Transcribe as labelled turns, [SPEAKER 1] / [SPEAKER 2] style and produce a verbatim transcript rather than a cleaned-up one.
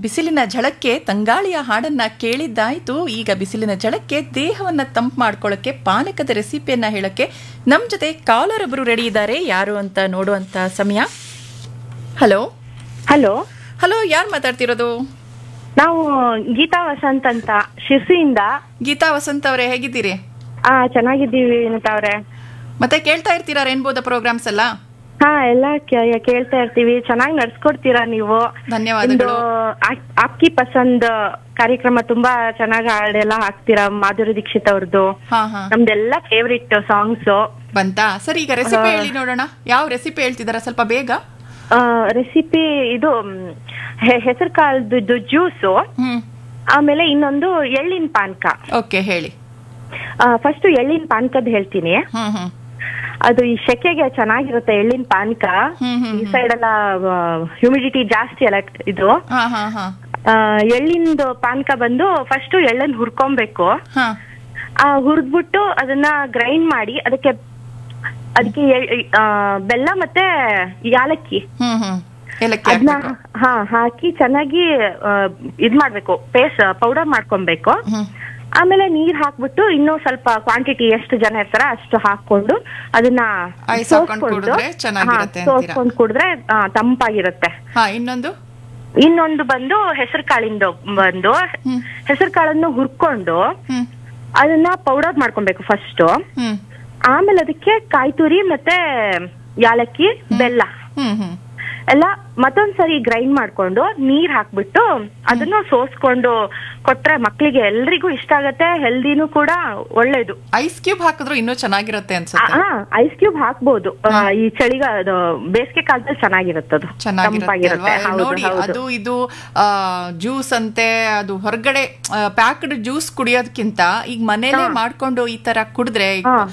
[SPEAKER 1] ಬಿಸಿಲಿನ ಝಳಕ್ಕೆ ತಂಗಾಳಿಯ ಹಾಡನ್ನ ಕೇಳಿದ್ದಾಯ್ತು. ಈಗ ಬಿಸಿಲಿನ ಝಳಕ್ಕೆ ದೇಹವನ್ನ ತಂಪು ಮಾಡ್ಕೊಳ್ಳೋಕೆ ಪಾನಕದ ರೆಸಿಪಿಯನ್ನ ಹೇಳಕ್ಕೆ ನಮ್ಮ ಜೊತೆ ಕಾಲರ್ ಒಬ್ರು ರೆಡಿ ಇದ್ದಾರೆ. ಯಾರು ಅಂತ ನೋಡುವಂತ ಸಮಯ. ಹಲೋ
[SPEAKER 2] ಹಲೋ
[SPEAKER 1] ಹಲೋ, ಯಾರು ಮಾತಾಡ್ತಿರೋದು?
[SPEAKER 2] ನಾವು ಗೀತಾ ವಸಂತ್ ಅಂತ ಶಿರ್ಸಿಯಿಂದ.
[SPEAKER 1] ಗೀತಾ ವಸಂತ್ ಅವರೇ, ಹೇಗಿದ್ದೀರಿ?
[SPEAKER 2] ಆ ಚೆನ್ನಾಗಿದ್ದೀವಿ ವಿನುತಾ ಅವ್ರೆ.
[SPEAKER 1] ಮತ್ತೆ ಕೇಳ್ತಾ ಇರ್ತೀರಾ ರೇನ್ಬೋದ ಪ್ರೋಗ್ರಾಮ್ಸ್ ಎಲ್ಲ?
[SPEAKER 2] ಹಾ, ಎಲ್ಲ ಕೇ- ಕೇಳ್ತಾ ಇರ್ತೀವಿ. ಚೆನ್ನಾಗಿ ನಡ್ಸ್ಕೊಡ್ತೀರಾ ನೀವು.
[SPEAKER 1] ಧನ್ಯವಾದಗಳು.
[SPEAKER 2] ಆಕ್- ಆಪ್ಕಿ ಪಸಂದ್ ಕಾರ್ಯಕ್ರಮ ತುಂಬಾ ಚೆನ್ನಾಗಿ ಹಾಡೆಲ್ಲ ಹಾಕ್ತೀರಾ. ಮಾಧುರಿ ದೀಕ್ಷಿತ್ ಅವ್ರದ್ದು
[SPEAKER 1] ಹಾ ಹಾ
[SPEAKER 2] ನಮ್ದೆಲ್ಲ ಫೇವ್ರೆಟ್ ಸಾಂಗ್ಸ್
[SPEAKER 1] ಬಂತಾ? ಸರಿ, ಈಗ ರೆಸಿಪಿ ಹೇಳಿ ನೋಡೋಣ. ಯಾವ ರೆಸಿಪಿ ಹೇಳ್ತಿದಾರ ಸ್ವಲ್ಪ ಬೇಗ?
[SPEAKER 2] ರೆಸಿಪಿ ಇದು ಹೆಸರು ಕಾಳದ್ದು ಜ್ಯೂಸು,
[SPEAKER 1] ಹ್ಮ್
[SPEAKER 2] ಆಮೇಲೆ ಇನ್ನೊಂದು ಎಳ್ಳಿನ ಪಾನಕ.
[SPEAKER 1] ಓಕೆ, ಹೇಳಿ.
[SPEAKER 2] ಫಸ್ಟ್ ಎಳ್ಳಿನ ಪಾನಕದ್ ಹೇಳ್ತೀನಿ.
[SPEAKER 1] ಹ್ಮ್ ಹ್ಮ್
[SPEAKER 2] ಅದು ಈ ಸೆಕೆಗೆ ಚೆನ್ನಾಗಿರುತ್ತೆ ಎಳ್ಳಿನ ಪಾನಕ.
[SPEAKER 1] ಹ್ಮ್ ಹ್ಮ್
[SPEAKER 2] ಈ ಸೈಡ್ ಎಲ್ಲ ಹ್ಯೂಮಿಡಿಟಿ ಜಾಸ್ತಿ ಅಲ್ಲ ಇದು.
[SPEAKER 1] ಹಾ ಹಾ ಹಾ
[SPEAKER 2] ಎಳ್ಳಿಂದು ಪಾನಕ ಬಂದು ಫಸ್ಟ್ ಎಳ್ಳನ್ನು ಹುರ್ಕೊಬೇಕು.
[SPEAKER 1] ಹಾ
[SPEAKER 2] ಆ ಹುರಿದ್ಬಿಟ್ಟು ಅದನ್ನ ಗ್ರೈಂಡ್ ಮಾಡಿ ಅದಕ್ಕೆ ಅದಕ್ಕೆ ಎಳ್- ಆ, ಬೆಲ್ಲ ಮತ್ತೆ ಯಾಲಕ್ಕಿ
[SPEAKER 1] ಹ್ಮ್ ಹ್ಮ್ ಏಲಕ್ಕಿ
[SPEAKER 2] ಅದನ್ನ
[SPEAKER 1] ಹಾಕ್ಬೇಕು.
[SPEAKER 2] ಹಾ ಹಾಕಿ ಚೆನ್ನಾಗಿ ಆ, ಇದ್ ಮಾಡ್ಬೇಕು, ಪೇಸ್ಟ್ ಪೌಡರ್ ಮಾಡ್ಕೊಬೇಕು.
[SPEAKER 1] ಹ್ಮ್
[SPEAKER 2] ಆಮೇಲೆ ನೀರ್ ಹಾಕ್ಬಿಟ್ಟು ಇನ್ನೂ ಸ್ವಲ್ಪ ಕ್ವಾಂಟಿಟಿ ಎಷ್ಟು ಜನ ಇರ್ತಾರ ಅಷ್ಟು ಹಾಕೊಂಡು ಅದನ್ನ
[SPEAKER 1] ಐಸ್ ಹಾಕೊಂಡ್ ಕುಡಿದ್ರೆ ಚೆನ್ನಾಗಿರುತ್ತೆ ಅಂತೀರಾ?
[SPEAKER 2] ಸೋಸ್ಕೊಂಡ್ ಕುಡಿದ್ರೆ ಆ, ತಂಪಾಗಿರುತ್ತೆ.
[SPEAKER 1] ಹಾ, ಇನ್ನೊಂದು?
[SPEAKER 2] ಇನ್ನೊಂದು ಬಂದು ಹೆಸರು ಕಾಳಿಂದು ಬಂದು
[SPEAKER 1] ಹ್ಮ್
[SPEAKER 2] ಹೆಸರು ಕಾಳನ್ನು ಹುರ್ಕೊಂಡು
[SPEAKER 1] ಹ್ಮ್
[SPEAKER 2] ಅದನ್ನ ಪೌಡರ್ ಮಾಡ್ಕೊಬೇಕು ಫಸ್ಟ್.
[SPEAKER 1] ಹ್ಮ್
[SPEAKER 2] ಆಮೇಲೆ ಅದಕ್ಕೆ ಕಾಯಿ ತುರಿ ಮತ್ತೆ ಯಾಲಕ್ಕಿ, ಬೆಲ್ಲ
[SPEAKER 1] ಹ್ಮ್ ಹ್ಮ್
[SPEAKER 2] ಎಲ್ಲ ಮತ್ತೊಂದ್ಸರಿ ಗ್ರೈಂಡ್ ಮಾಡ್ಕೊಂಡು ನೀರ್ ಹಾಕ್ಬಿಟ್ಟು ಅದನ್ನು ಸೋಸ್ಕೊಂಡು ಕೊಟ್ರೆ ಮಕ್ಳಿಗೆ ಎಲ್ರಿಗೂ ಇಷ್ಟ ಆಗತ್ತೆ. ಹೆಲ್ದಿನೂ ಕೂಡ ಒಳ್ಳೇದು.
[SPEAKER 1] ಐಸ್ ಕ್ಯೂಬ್ ಹಾಕಿದ್ರು ಇನ್ನೂ ಚೆನ್ನಾಗಿರುತ್ತೆ ಅನ್ಸುತ್ತೆ.
[SPEAKER 2] ಐಸ್ ಕ್ಯೂಬ್ ಹಾಕ್ಬೋದು. ಆ, ಈ ಚಳಿಗ ಅದು ಬೇಸಿಗೆ ಕಾಲದಲ್ಲಿ ಚೆನ್ನಾಗಿರುತ್ತದು,
[SPEAKER 1] ಚೆನ್ನಾಗಿರುತ್ತೆ ಅಲ್ವಾ? ನೋಡಿ, ಅದು ಇದು ಜ್ಯೂಸ್ ಅಂತೆ, ಅದು ಹೊರಗಡೆ ಪ್ಯಾಕ್ಡ್ ಜ್ಯೂಸ್ ಕುಡಿಯೋದಕ್ಕಿಂತ ಈಗ ಮನೇಲೆ ಮಾಡ್ಕೊಂಡು ಈ ತರ ಕುಡಿದ್ರೆ